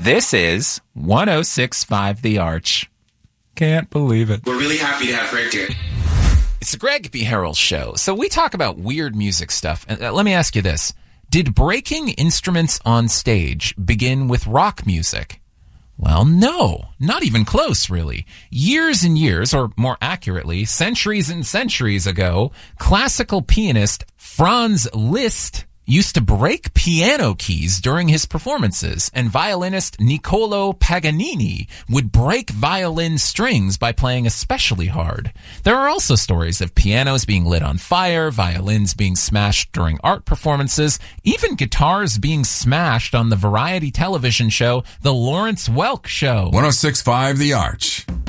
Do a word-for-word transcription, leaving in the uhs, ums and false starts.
This is one oh six point five The Arch. Can't believe it. We're really happy to have Greg here. It's the Greg B. Harrell Show. So we talk about weird music stuff. Uh, let me ask you this. Did breaking instruments on stage begin with rock music? Well, no. Not even close, really. Years and years, or more accurately, centuries and centuries ago, classical pianist Franz Liszt used to break piano keys during his performances, and violinist Niccolo Paganini would break violin strings by playing especially hard. There are also stories of pianos being lit on fire, violins being smashed during art performances, even guitars being smashed on the variety television show The Lawrence Welk Show. one oh six point five The Arch.